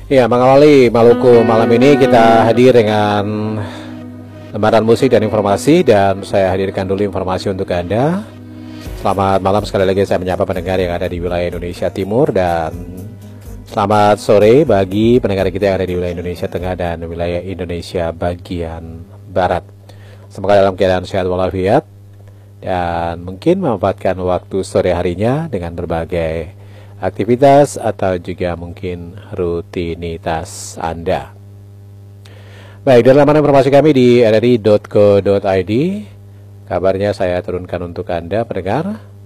Ya, mengawali Maluku malam ini kita hadir dengan lembaran musik dan informasi, dan saya hadirkan dulu informasi untuk Anda. Selamat malam, sekali lagi saya menyapa pendengar yang ada di wilayah Indonesia Timur, dan selamat sore bagi pendengar kita yang ada di wilayah Indonesia Tengah dan wilayah Indonesia bagian Barat. Semoga dalam keadaan sehat walafiat dan mungkin memanfaatkan waktu sore harinya dengan berbagai aktivitas atau juga mungkin rutinitas Anda. Baik, dalam laman informasi kami di rri.co.id, kabarnya saya turunkan untuk Anda pendengar.